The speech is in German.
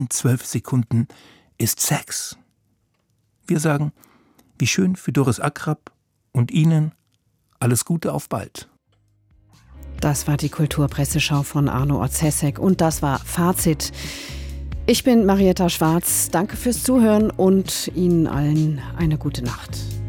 nächsten 12 Sekunden ist Sex. Wir sagen, wie schön für Doris Akrab und Ihnen alles Gute auf bald. Das war die Kulturpresseschau von Arno Orzesek und das war Fazit. Ich bin Marietta Schwarz. Danke fürs Zuhören und Ihnen allen eine gute Nacht.